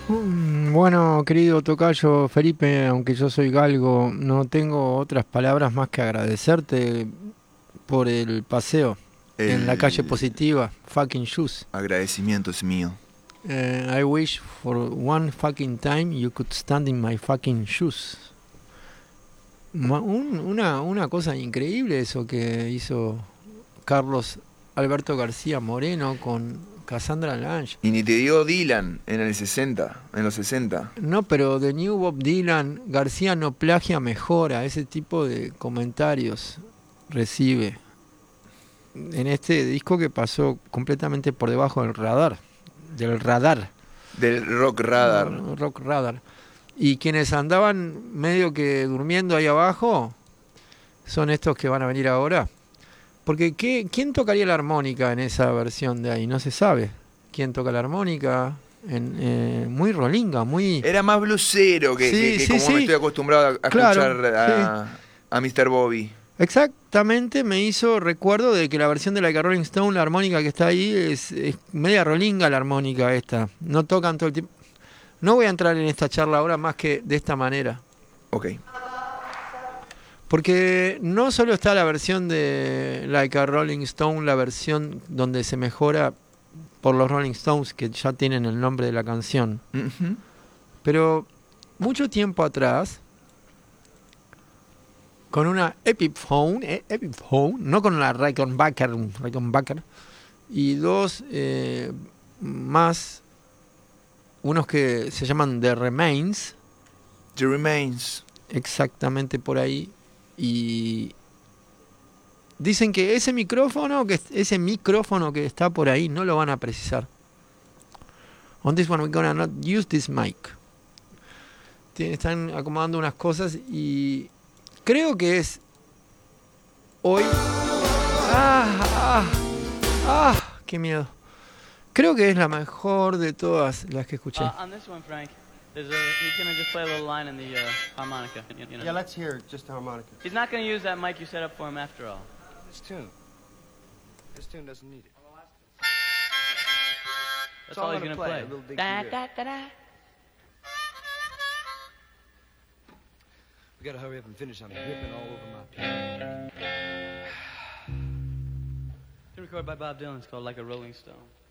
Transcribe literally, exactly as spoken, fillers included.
Mm, Bueno, querido tocayo Felipe, aunque yo soy galgo, no tengo otras palabras más que agradecerte por el paseo en la calle El Positiva, fucking shoes. agradecimiento es mío. Eh, I wish for one fucking time you could stand in my fucking shoes. Ma- un- una, una cosa increíble eso que hizo Carlos Alberto García Moreno con Cassandra Lange. Y ni te digo Dylan en el sesenta, en los sesenta. No, pero de New Bob Dylan, García no plagia, mejora. Ese tipo de comentarios recibe en este disco que pasó completamente por debajo del radar. Del radar. Del rock radar. No, rock radar. Y quienes andaban medio que durmiendo ahí abajo son estos que van a venir ahora. Porque ¿qué, ¿quién tocaría la armónica en esa versión de ahí? No se sabe. ¿Quién toca la armónica? En, eh, muy rolinga, muy... Era más blusero que, que, Sí, que sí, como me sí. estoy acostumbrado a, a Claro, escuchar sí. a, a mister Bobby. Exactamente, me hizo recuerdo de que la versión de Like a Rolling Stone, la armónica que está ahí, es, es media rolinga la armónica esta. No tocan todo el tiempo. No voy a entrar en esta charla ahora más que de esta manera. Ok. Porque no solo está la versión de Like a Rolling Stone, la versión donde se mejora por los Rolling Stones, que ya tienen el nombre de la canción. Ujú. Pero mucho tiempo atrás, con una Epiphone, eh, Epiphone, no con la Rickenbacker, Rickenbacker, y dos eh, más, unos que se llaman The Remains, The Remains. exactamente por ahí, y dicen que ese micrófono, que ese micrófono que está por ahí, no lo van a precisar. On this one we're gonna not use this mic. Están acomodando unas cosas y creo que es hoy. ¡Ah! ¡Ah! ¡Ah! ¡Qué miedo! Creo que es la mejor de todas las que escuché. Uh, on this one, Frank, there's a, he's going to just play a little line in the uh, harmonica. You, you know. Yeah, let's hear just the harmonica. He's not going to use that mic you set up for him after all. This tune. This tune doesn't need it. That's all all he's I'm going to gonna play. play, a little Dixie Da, riff. da, da, da. We gotta hurry up and finish. I'm dripping all over my piano. It's recorded by Bob Dylan. It's called Like a Rolling Stone.